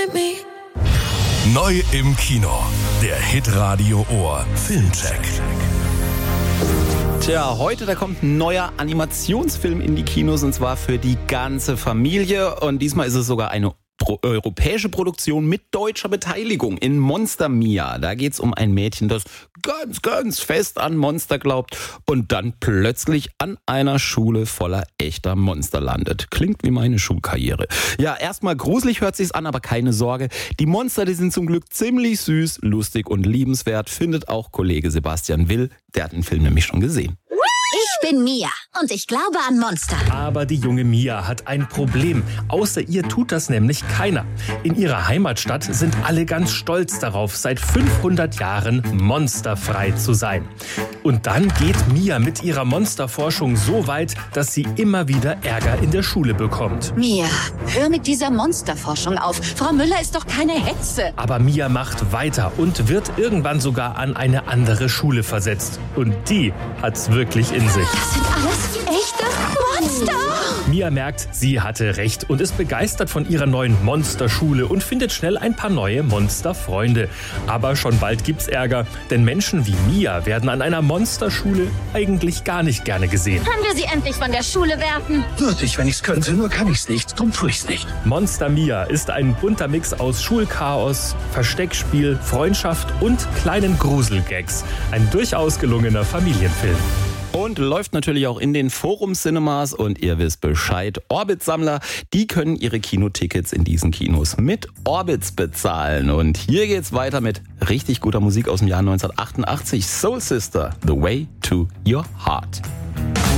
Neu im Kino. Der Hitradio Ohr Filmcheck. Tja, heute da kommt ein neuer Animationsfilm in die Kinos und zwar für die ganze Familie. Und diesmal ist es sogar eine europäische Produktion mit deutscher Beteiligung in Monster Mia. Da geht's um ein Mädchen, das ganz fest an Monster glaubt und dann plötzlich an einer Schule voller echter Monster landet. Klingt wie meine Schulkarriere. Ja, erstmal gruselig hört sich's an, aber keine Sorge. Die Monster, die sind zum Glück ziemlich süß, lustig und liebenswert, findet auch Kollege Sebastian Will. Der hat den Film nämlich schon gesehen. Ich bin Mia und ich glaube an Monster. Aber die junge Mia hat ein Problem. Außer ihr tut das nämlich keiner. In ihrer Heimatstadt sind alle ganz stolz darauf, seit 500 Jahren monsterfrei zu sein. Und dann geht Mia mit ihrer Monsterforschung so weit, dass sie immer wieder Ärger in der Schule bekommt. Mia, hör mit dieser Monsterforschung auf. Frau Müller ist doch keine Hexe. Aber Mia macht weiter und wird irgendwann sogar an eine andere Schule versetzt. Und die hat's wirklich in sich. Das sind alles echte Monster. Mia merkt, sie hatte recht und ist begeistert von ihrer neuen Monsterschule und findet schnell ein paar neue Monsterfreunde. Aber schon bald gibt's Ärger, denn Menschen wie Mia werden an einer Monsterschule eigentlich gar nicht gerne gesehen. Können wir sie endlich von der Schule werfen? Würde ich, wenn ich's könnte, nur kann ich's nicht. Drum tue ich's nicht. Monster Mia ist ein bunter Mix aus Schulchaos, Versteckspiel, Freundschaft und kleinen Gruselgags. Ein durchaus gelungener Familienfilm. Und läuft natürlich auch in den Forum-Cinemas und ihr wisst Bescheid. Orbit-Sammler, die können ihre Kinotickets in diesen Kinos mit Orbits bezahlen. Und hier geht's weiter mit richtig guter Musik aus dem Jahr 1988. Soul Sister, The Way to Your Heart.